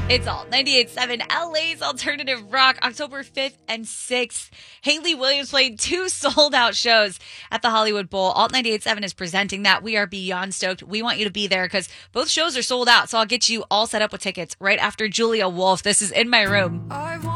It's all 98.7 LA's Alternative Rock, October 5th and 6th. Hayley Williams played 2 sold-out shows at the Hollywood Bowl. Alt 98.7 is presenting that. We are beyond stoked. We want you to be there because both shows are sold out, so I'll get you all set up with tickets right after Julia Wolf. This is In My Room.